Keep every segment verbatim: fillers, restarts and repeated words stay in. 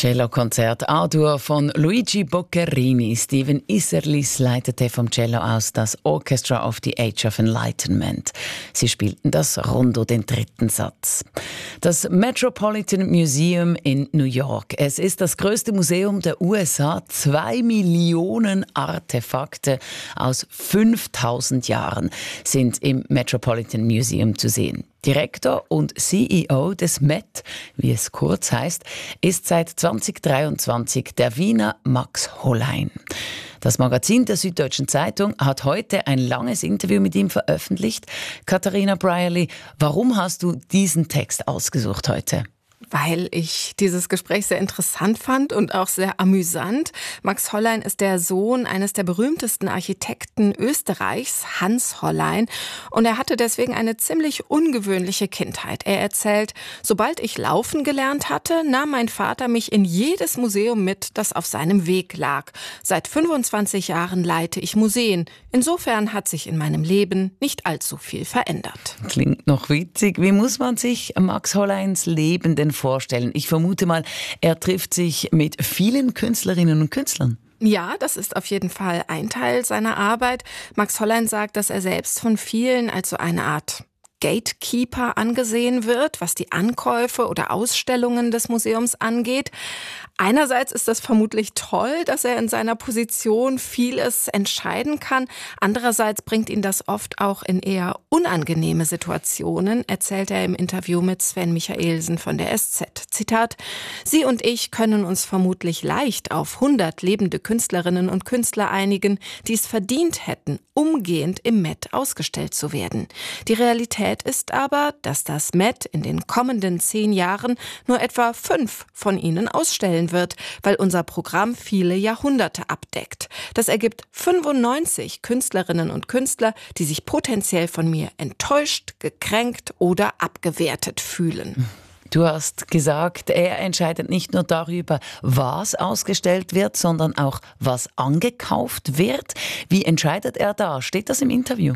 Cellokonzert A-Dur von Luigi Boccherini. Steven Isserlis leitete vom Cello aus das Orchestra of the Age of Enlightenment. Sie spielten das Rondo, den dritten Satz. Das Metropolitan Museum in New York. Es ist das größte Museum der U S A. Zwei Millionen Artefakte aus fünftausend Jahren sind im Metropolitan Museum zu sehen. Direktor und C E O des Met, wie es kurz heißt, ist seit zwanzig dreiundzwanzig der Wiener Max Hollein. Das Magazin der Süddeutschen Zeitung hat heute ein langes Interview mit ihm veröffentlicht. Katharina Brierly, warum hast du diesen Text ausgesucht heute? Weil ich dieses Gespräch sehr interessant fand und auch sehr amüsant. Max Hollein ist der Sohn eines der berühmtesten Architekten Österreichs, Hans Hollein. Und er hatte deswegen eine ziemlich ungewöhnliche Kindheit. Er erzählt, sobald ich laufen gelernt hatte, nahm mein Vater mich in jedes Museum mit, das auf seinem Weg lag. Seit fünfundzwanzig Jahren leite ich Museen. Insofern hat sich in meinem Leben nicht allzu viel verändert. Klingt noch witzig. Wie muss man sich Max Holleins Leben denn vorstellen? Ich vermute mal, er trifft sich mit vielen Künstlerinnen und Künstlern. Ja, das ist auf jeden Fall ein Teil seiner Arbeit. Max Hollein sagt, dass er selbst von vielen als so eine Art Gatekeeper angesehen wird, was die Ankäufe oder Ausstellungen des Museums angeht. Einerseits ist das vermutlich toll, dass er in seiner Position vieles entscheiden kann. Andererseits bringt ihn das oft auch in eher unangenehme Situationen, erzählt er im Interview mit Sven Michaelsen von der S Z. Zitat: Sie und ich können uns vermutlich leicht auf hundert lebende Künstlerinnen und Künstler einigen, die es verdient hätten, umgehend im Met ausgestellt zu werden. Die Realität ist aber, dass das Met in den kommenden zehn Jahren nur etwa fünf von ihnen ausstellen wird, weil unser Programm viele Jahrhunderte abdeckt. Das ergibt fünfundneunzig Künstlerinnen und Künstler, die sich potenziell von mir enttäuscht, gekränkt oder abgewertet fühlen. Du hast gesagt, er entscheidet nicht nur darüber, was ausgestellt wird, sondern auch, was angekauft wird. Wie entscheidet er da? Steht das im Interview?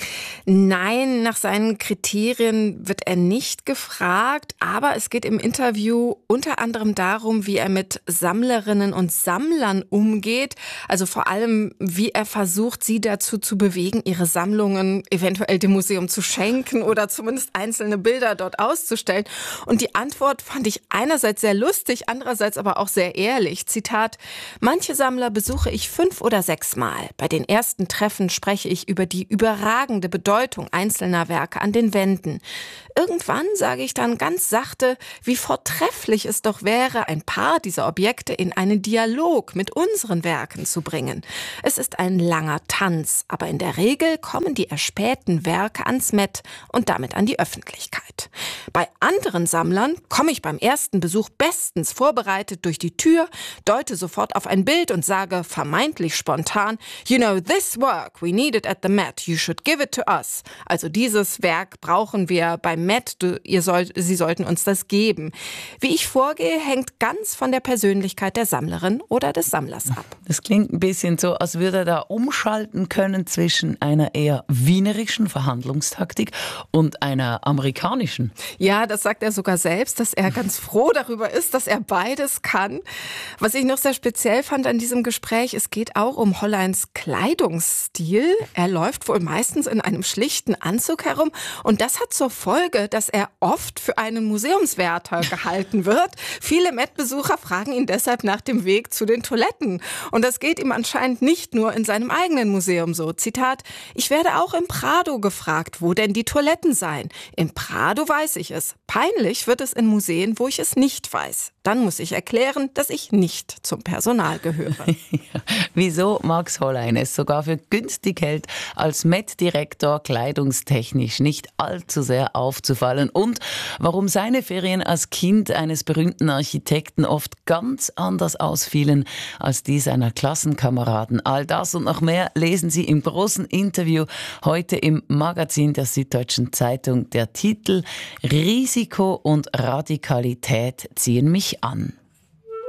Nein, nach seinen Kriterien wird er nicht gefragt, aber es geht im Interview unter anderem darum, wie er mit Sammlerinnen und Sammlern umgeht, also vor allem, wie er versucht, sie dazu zu bewegen, ihre Sammlungen eventuell dem Museum zu schenken oder zumindest einzelne Bilder dort auszustellen. Und die Antwort fand ich einerseits sehr lustig, andererseits aber auch sehr ehrlich. Zitat: Manche Sammler besuche ich fünf oder sechs Mal. Bei den ersten Treffen spreche ich über die überragende Bedeutung einzelner Werke an den Wänden. Irgendwann sage ich dann ganz sachte, wie vortrefflich es doch wäre, ein paar dieser Objekte in einen Dialog mit unseren Werken zu bringen. Es ist ein langer Tanz, aber in der Regel kommen die erspähten Werke ans Met und damit an die Öffentlichkeit. Bei anderen Sammlern komme ich beim ersten Besuch bestens vorbereitet durch die Tür, deute sofort auf ein Bild und sage vermeintlich spontan, "You know, this work we needed at the Met, you should give it to us." Also dieses Werk brauchen wir beim Met, du, ihr sollt, Sie sollten uns das geben. Wie ich vorgehe, hängt ganz von der Persönlichkeit der Sammlerin oder des Sammlers ab. Das klingt ein bisschen so, als würde er da umschalten können zwischen einer eher wienerischen Verhandlungstaktik und einer amerikanischen. Ja, das sagt er sogar selbst, dass er ganz froh darüber ist, dass er beides kann. Was ich noch sehr speziell fand an diesem Gespräch, es geht auch um Holleins Kleidungsstil. Er läuft wohl meistens in einem schlichten Anzug herum und das hat zur Folge, dass er oft für einen Museumswärter gehalten wird. Viele Met-Besucher fragen ihn deshalb nach dem Weg zu den Toiletten. Und das geht ihm anscheinend nicht nur in seinem eigenen Museum so. Zitat: Ich werde auch im Prado gefragt, wo denn die Toiletten seien. Im Prado weiß ich es. Peinlich wird es in Museen, wo ich es nicht weiß. Dann muss ich erklären, dass ich nicht zum Personal gehöre. Ja, wieso Max Hollein es sogar für günstig hält, als Met-Direktor kleidungstechnisch nicht allzu sehr aufzufallen und warum seine Ferien als Kind eines berühmten Architekten oft ganz anders ausfielen als die seiner Klassenkameraden. All das und noch mehr lesen Sie im großen Interview heute im Magazin der Süddeutschen Zeitung. Der Titel: Risiko und Radikalität ziehen mich an.